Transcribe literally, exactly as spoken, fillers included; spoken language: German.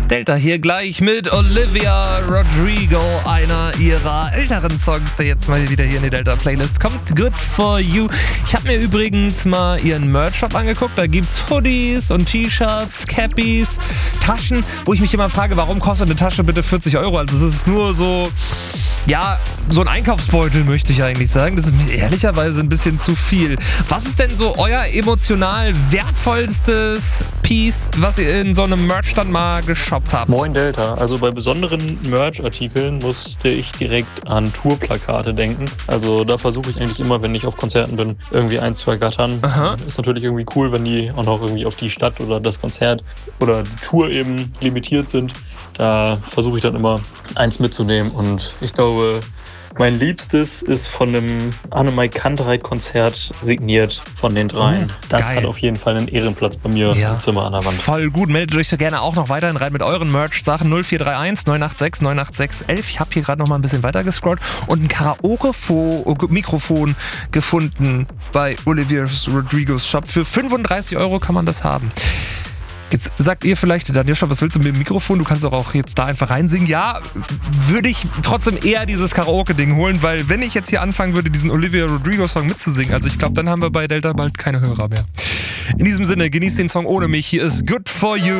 Delta hier gleich mit Olivia Rodrigo, einer ihrer älteren Songs, der jetzt mal wieder hier in die Delta-Playlist kommt. Good for you. Ich habe mir übrigens mal ihren Merch-Shop angeguckt. Da gibt's Hoodies und T-Shirts, Cappies, Taschen, wo ich mich immer frage, warum kostet eine Tasche bitte vierzig Euro? Also es ist nur so, ja, so ein Einkaufsbeutel, möchte ich eigentlich sagen. Das ist mir ehrlicherweise ein bisschen zu viel. Was ist denn so euer emotional wertvollstes Piece, was ihr in so einem Merch-Stand mal geshoppt habt? Moin Delta. Also bei besonderen Merch-Artikeln musste ich direkt an Tourplakate denken. Also da versuche ich eigentlich immer, wenn ich auf Konzerten bin, irgendwie eins zu ergattern. Aha. Ist natürlich irgendwie cool, wenn die auch noch irgendwie auf die Stadt oder das Konzert oder die Tour eben limitiert sind. Da versuche ich dann immer eins mitzunehmen und ich glaube, mein Liebstes ist von einem Annemai Kantereit-Konzert signiert von den dreien. Oh, das geil. hat auf jeden Fall einen Ehrenplatz bei mir Ja. im Zimmer an der Wand. Voll gut, meldet euch so gerne auch noch weiterhin rein mit euren Merch-Sachen. null vier drei eins neun acht sechs neun acht sechs elf. Ich habe hier gerade noch mal ein bisschen weiter gescrollt und ein Karaoke-Mikrofon gefunden bei Olivia Rodrigos Shop. Für fünfunddreißig Euro kann man das haben. Jetzt sagt ihr vielleicht, Daniel, was willst du mit dem Mikrofon? Du kannst doch auch jetzt da einfach reinsingen. Ja, würde ich trotzdem eher dieses Karaoke-Ding holen, weil wenn ich jetzt hier anfangen würde, diesen Olivia Rodrigo-Song mitzusingen, also ich glaube, dann haben wir bei Delta bald keine Hörer mehr. In diesem Sinne, genießt den Song ohne mich. Hier ist Good for You.